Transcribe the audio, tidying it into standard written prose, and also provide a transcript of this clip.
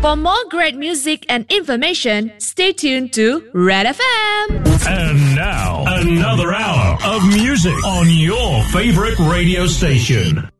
For more great music and information, stay tuned to Red FM. And now, another hour of music on your favorite radio station.